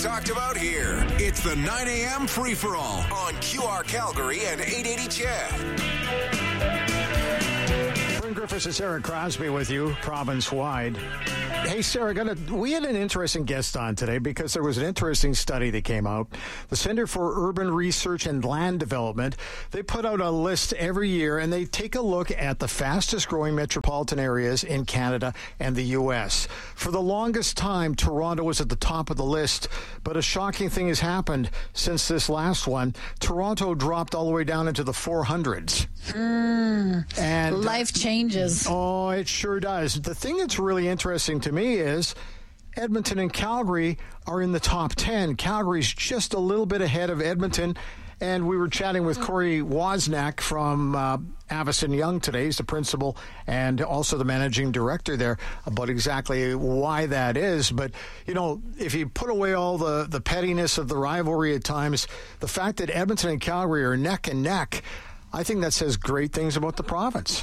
talked about here. It's the 9 a.m. free-for-all on QR Calgary and 880 CHED. Bryn Griffiths and Sarah Crosby with you, province-wide. Hey, Sarah, we had an interesting guest on today because there was an interesting study that came out. The Center for Urban Research and Land Development, they put out a list every year, and they take a look at the fastest-growing metropolitan areas in Canada and the U.S. For the longest time, Toronto was at the top of the list, but a shocking thing has happened since this last one. Toronto dropped all the way down into the 400s. And life changes. Oh, it sure does. The thing that's really interesting to me is Edmonton and Calgary are in the top 10. Calgary's just a little bit ahead of Edmonton. And we were chatting with Corey Wozniak from Avison Young today. He's the principal and also the managing director there about exactly why that is. But, you know, if you put away all the pettiness of the rivalry at times, the fact that Edmonton and Calgary are neck and neck, I think that says great things about the province.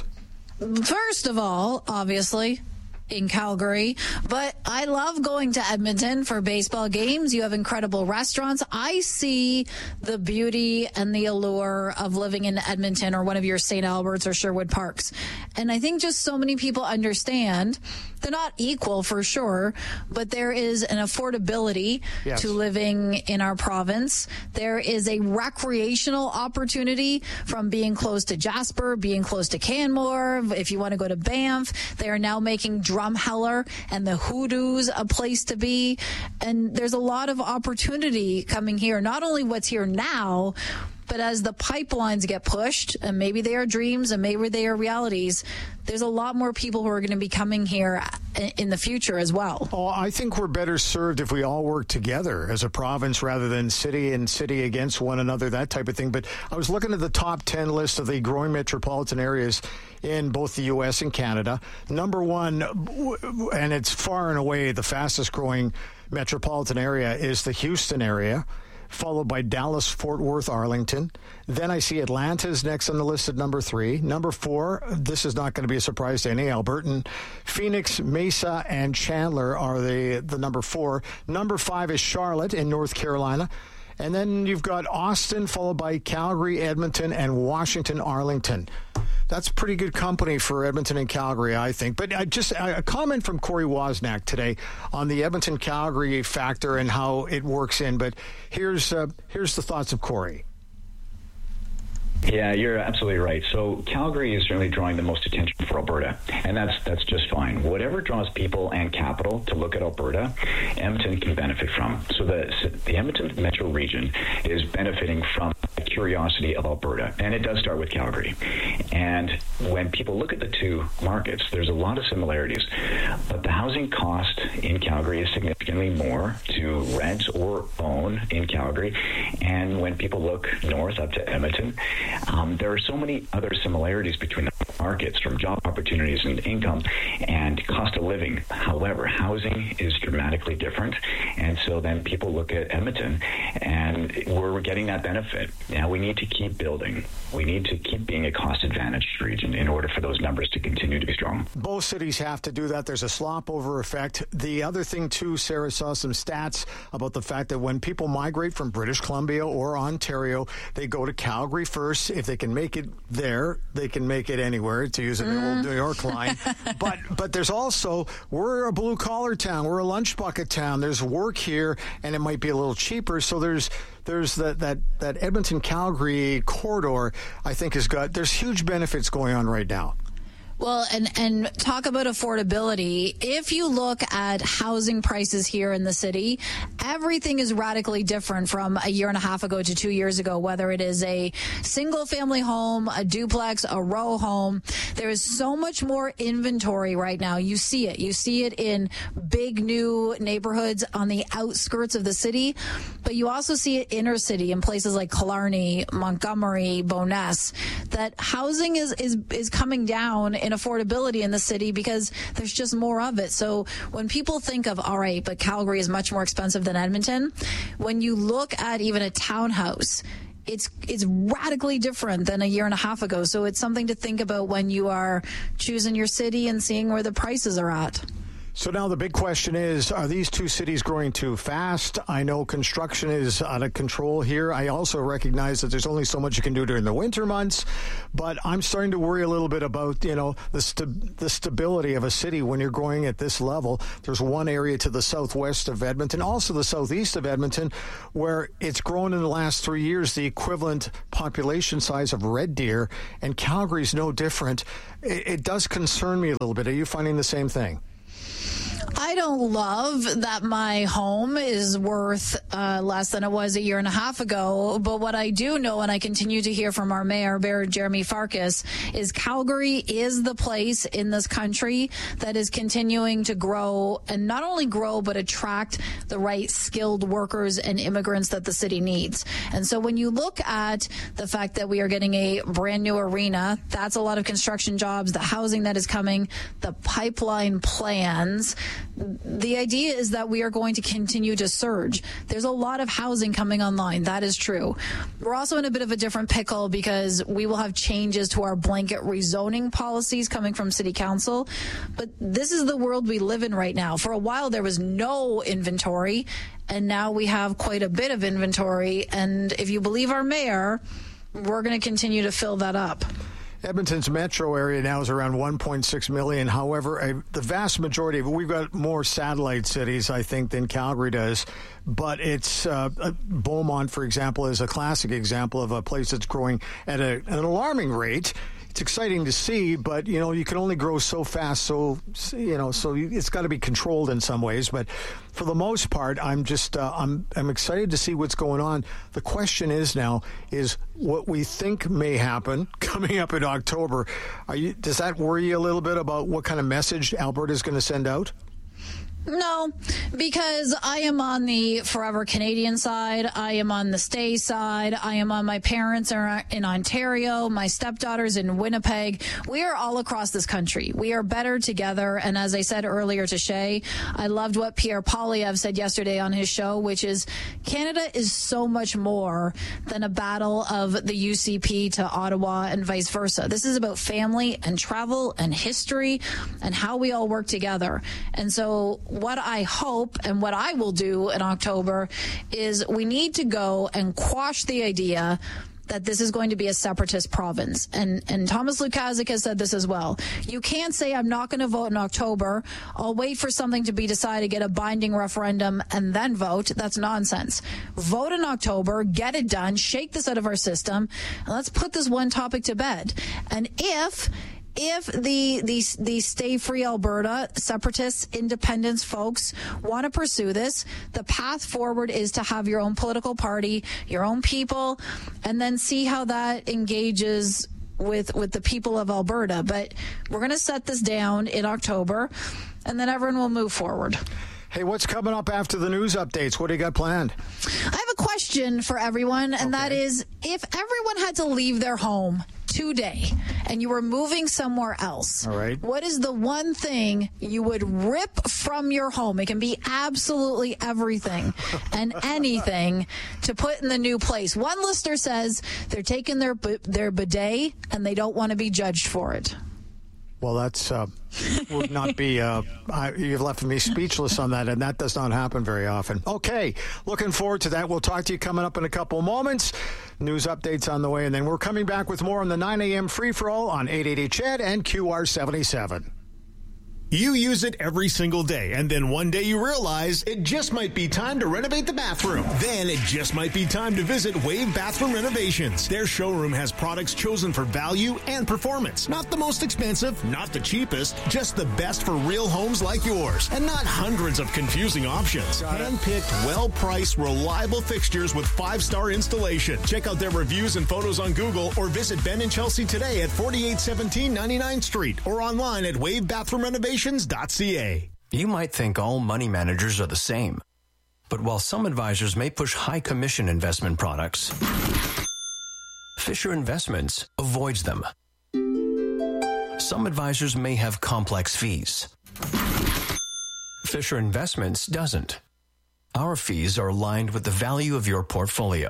First of all, obviously, in Calgary, but I love going to Edmonton for baseball games. You have incredible restaurants. I see the beauty and the allure of living in Edmonton or one of your St. Albert's or Sherwood Parks. And I think just so many people understand they're not equal for sure, but there is an affordability to living in our province. There is a recreational opportunity from being close to Jasper, being close to Canmore. If you want to go to Banff, they are now making Drumheller and the Hoodoos a place to be. And there's a lot of opportunity coming here, not only what's here now, but as the pipelines get pushed, and maybe they are dreams and maybe they are realities, there's a lot more people who are going to be coming here in the future as well. Oh, I think we're better served if we all work together as a province rather than city and city against one another, that type of thing. But I was looking at the top 10 list of the growing metropolitan areas in both the U.S. and Canada. Number one, and it's far and away the fastest growing metropolitan area, is the Houston area, followed by Dallas, Fort Worth, Arlington. Then I see Atlanta's next on the list at number 3. Number 4, this is not going to be a surprise to any Albertan. Phoenix, Mesa, and Chandler are the number 4. Number 5 is Charlotte in North Carolina. And then you've got Austin, followed by Calgary, Edmonton, and Washington, Arlington. That's pretty good company for Edmonton and Calgary, I think. But a comment from Corey Wozniak today on the Edmonton-Calgary factor and how it works in. But here's the thoughts of Corey. Yeah, you're absolutely right. So Calgary is certainly drawing the most attention for Alberta, and that's just fine. Whatever draws people and capital to look at Alberta, Edmonton can benefit from. So the Edmonton metro region is benefiting from the curiosity of Alberta, and it does start with Calgary. And when people look at the two markets, there's a lot of similarities, but the housing cost in Calgary is significantly more to rent or own in Calgary. And when people look north up to Edmonton, there are so many other similarities between the markets, from job opportunities and income and cost of living. However, housing is dramatically different, and so then people look at Edmonton, and we're getting that benefit. Now we need to keep building. We need to keep being a cost-advantaged region in order for those numbers to continue to be strong. Both cities have to do that. There's a slop-over effect. The other thing, too, Sarah saw some stats about the fact that when people migrate from British Columbia or Ontario, they go to Calgary first. If they can make it there, they can make it anywhere, to use an old New York line. But there's also, we're a blue-collar town. We're a lunch bucket town. There's work here, and it might be a little cheaper. So there's that Edmonton-Calgary corridor, I think, there's huge benefits going on right now. Well, and talk about affordability. If you look at housing prices here in the city, everything is radically different from a year and a half ago to 2 years ago, whether it is a single family home, a duplex, a row home. There is so much more inventory right now. You see it. You see it in big new neighborhoods on the outskirts of the city, but you also see it inner city in places like Killarney, Montgomery, Bowness, that housing is coming down in affordability in the city because there's just more of it. So when people think of, all right, but Calgary is much more expensive than Edmonton, when you look at even a townhouse, it's radically different than a year and a half ago. So it's something to think about when you are choosing your city and seeing where the prices are at. So now the big question is, are these two cities growing too fast? I know construction is out of control here. I also recognize that there's only so much you can do during the winter months, but I'm starting to worry a little bit about, the stability of a city when you're growing at this level. There's one area to the southwest of Edmonton, also the southeast of Edmonton, where it's grown in the last 3 years the equivalent population size of Red Deer, and Calgary's no different. It does concern me a little bit. Are you finding the same thing? I don't love that my home is worth less than it was a year and a half ago. But what I do know, and I continue to hear from our mayor, Jeremy Farkas, is Calgary is the place in this country that is continuing to grow, and not only grow, but attract the right skilled workers and immigrants that the city needs. And so when you look at the fact that we are getting a brand new arena, that's a lot of construction jobs, the housing that is coming, the pipeline plans. The idea is that we are going to continue to surge. There's a lot of housing coming online. That is true. We're also in a bit of a different pickle because we will have changes to our blanket rezoning policies coming from City Council. But this is the world we live in right now. For a while, there was no inventory, and now we have quite a bit of inventory. And if you believe our mayor, we're going to continue to fill that up. Edmonton's metro area now is around 1.6 million. However, the vast majority of it, we've got more satellite cities, I think, than Calgary does. But it's Beaumont, for example, is a classic example of a place that's growing at an alarming rate. It's exciting to see, but, you can only grow so fast. So it's got to be controlled in some ways. But for the most part, I'm excited to see what's going on. The question is what we think may happen coming up in October. Does that worry you a little bit about what kind of message Alberta is going to send out? No, because I am on the forever Canadian side. I am on the stay side. I am on my parents are in Ontario. My stepdaughter's in Winnipeg. We are all across this country. We are better together. And as I said earlier to Shay, I loved what Pierre Poilievre said yesterday on his show, which is Canada is so much more than a battle of the UCP to Ottawa and vice versa. This is about family and travel and history and how we all work together. And so what I hope and what I will do in October is we need to go and quash the idea that this is going to be a separatist province. And Thomas Lukaszuk has said this as well. You can't say I'm not going to vote in October. I'll wait for something to be decided, get a binding referendum, and then vote. That's nonsense. Vote in October, get it done, shake this out of our system, and let's put this one topic to bed. And if the Stay Free Alberta separatists, independence folks want to pursue this, the path forward is to have your own political party, your own people, and then see how that engages with the people of Alberta. But we're going to set this down in October, and then everyone will move forward. Hey, what's coming up after the news updates? What do you got planned? I have a question for everyone, and that is, if everyone had to leave their home today and you were moving somewhere else, all right, what is the one thing you would rip from your home? It can be absolutely everything and anything to put in the new place. One listener says they're taking their bidet and they don't want to be judged for it. Well, that's would not be. You've left me speechless on that, and that does not happen very often. Okay, looking forward to that. We'll talk to you coming up in a couple of moments. News updates on the way, and then we're coming back with more on the 9 a.m. free-for-all on 880 CHED and QR77. You use it every single day, and then one day you realize it just might be time to renovate the bathroom. Then it just might be time to visit Wave Bathroom Renovations. Their showroom has products chosen for value and performance. Not the most expensive, not the cheapest, just the best for real homes like yours. And not hundreds of confusing options. Hand-picked, well-priced, reliable fixtures with 5-star installation. Check out their reviews and photos on Google or visit Ben and Chelsea today at 4817 99th Street or online at wavebathroomrenovations.ca. You might think all money managers are the same, but while some advisors may push high commission investment products, Fisher Investments avoids them. Some advisors may have complex fees. Fisher Investments doesn't. Our fees are aligned with the value of your portfolio.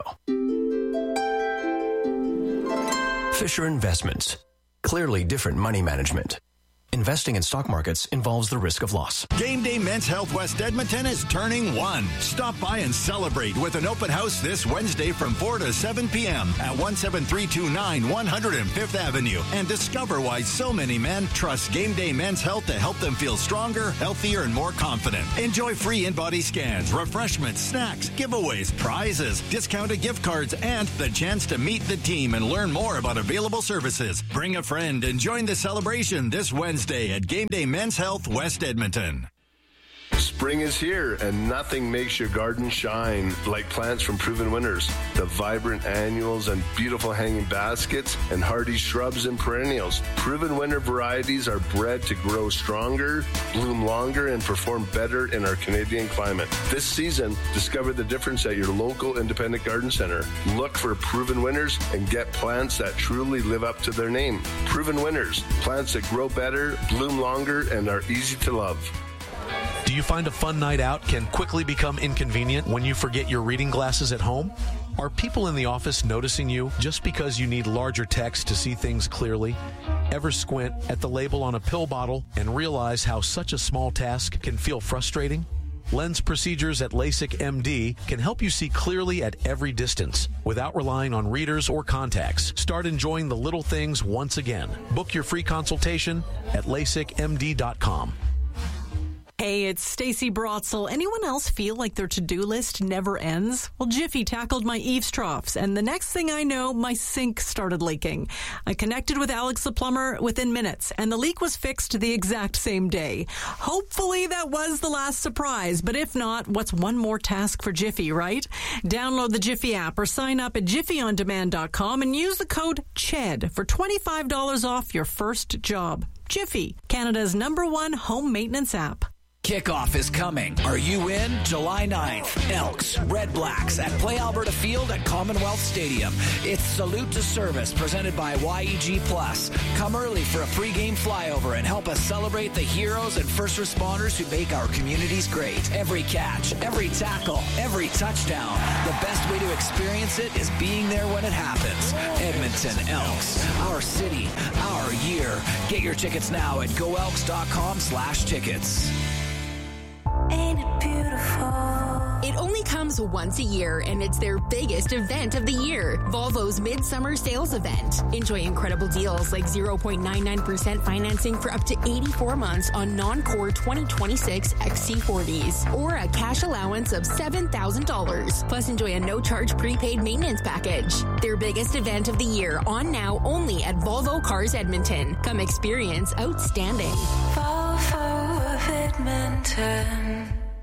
Fisher Investments. Clearly different money management. Investing in stock markets involves the risk of loss. Game Day Men's Health West Edmonton is turning 1. Stop by and celebrate with an open house this Wednesday from 4 to 7 p.m. at 17329 105th Avenue and discover why so many men trust Game Day Men's Health to help them feel stronger, healthier, and more confident. Enjoy free in-body scans, refreshments, snacks, giveaways, prizes, discounted gift cards, and the chance to meet the team and learn more about available services. Bring a friend and join the celebration this Wednesday at Game Day Men's Health West Edmonton. Spring is here, and nothing makes your garden shine like plants from Proven Winners. The vibrant annuals and beautiful hanging baskets and hardy shrubs and perennials. Proven Winner varieties are bred to grow stronger, bloom longer, and perform better in our Canadian climate. This season, discover the difference at your local independent garden center. Look for Proven Winners and get plants that truly live up to their name. Proven Winners, plants that grow better, bloom longer, and are easy to love. Do you find a fun night out can quickly become inconvenient when you forget your reading glasses at home? Are people in the office noticing you just because you need larger text to see things clearly? Ever squint at the label on a pill bottle and realize how such a small task can feel frustrating? Lens procedures at LASIK MD can help you see clearly at every distance without relying on readers or contacts. Start enjoying the little things once again. Book your free consultation at LASIKMD.com. Hey, it's Stacey Brotzel. Anyone else feel like their to-do list never ends? Well, Jiffy tackled my eaves troughs, and the next thing I know, my sink started leaking. I connected with Alex the plumber within minutes, and the leak was fixed the exact same day. Hopefully that was the last surprise, but if not, what's one more task for Jiffy, right? Download the Jiffy app or sign up at jiffyondemand.com and use the code CHED for $25 off your first job. Jiffy, Canada's #1 home maintenance app. Kickoff is coming. Are you in? July 9th. Elks, Red Blacks at Play Alberta Field at Commonwealth Stadium. It's Salute to Service presented by YEG Plus. Come early for a pregame flyover and help us celebrate the heroes and first responders who make our communities great. Every catch, every tackle, every touchdown. The best way to experience it is being there when it happens. Edmonton Elks. Our city, our year. Get your tickets now at goelks.com/tickets. Ain't it beautiful? It only comes once a year, and it's their biggest event of the year. Volvo's Midsummer Sales Event. Enjoy incredible deals like 0.99% financing for up to 84 months on non-core 2026 XC40s, or a cash allowance of $7,000. Plus, enjoy a no-charge prepaid maintenance package. Their biggest event of the year, on now only at Volvo Cars Edmonton. Come experience outstanding. Volvo of Edmonton.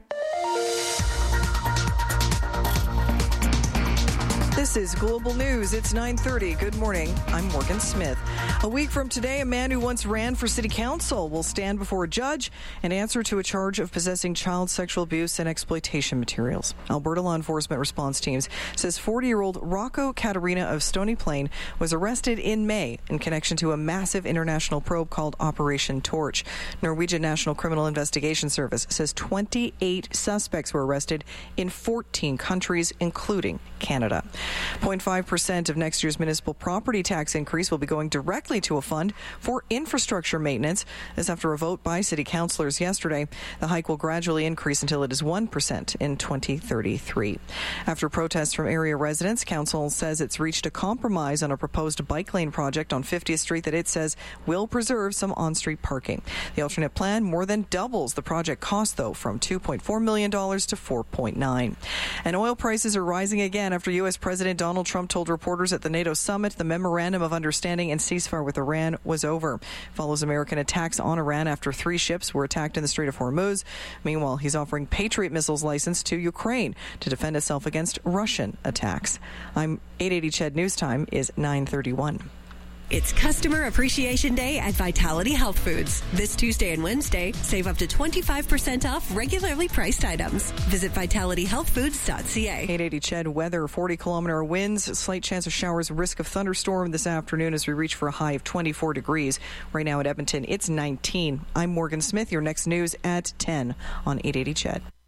This is Global News. It's 9:30. Good morning. I'm Morgan Smith. A week from today, a man who once ran for city council will stand before a judge and answer to a charge of possessing child sexual abuse and exploitation materials. Alberta Law Enforcement Response Teams says 40-year-old Rocco Caterina of Stony Plain was arrested in May in connection to a massive international probe called Operation Torch. Norwegian National Criminal Investigation Service says 28 suspects were arrested in 14 countries, including Canada. 0.5% of next year's municipal property tax increase will be going directly to a fund for infrastructure maintenance. This after a vote by city councillors yesterday. The hike will gradually increase until it is 1% in 2033. After protests from area residents, council says it's reached a compromise on a proposed bike lane project on 50th Street that it says will preserve some on-street parking. The alternate plan more than doubles the project cost, though, from $2.4 million to $4.9 million. And oil prices are rising again after U.S. President Donald Trump told reporters at the NATO summit the memorandum of understanding and ceasefire with Iran was over. Follows American attacks on Iran after 3 ships were attacked in the Strait of Hormuz. Meanwhile, he's offering Patriot missiles license to Ukraine to defend itself against Russian attacks. I'm 880 CHED News Time is 9:31. It's Customer Appreciation Day at Vitality Health Foods. This Tuesday and Wednesday, save up to 25% off regularly priced items. Visit vitalityhealthfoods.ca. 880 CHED weather, 40-kilometer winds, slight chance of showers, risk of thunderstorm this afternoon as we reach for a high of 24 degrees. Right now at Edmonton, it's 19. I'm Morgan Smith. Your next news at 10 on 880 CHED.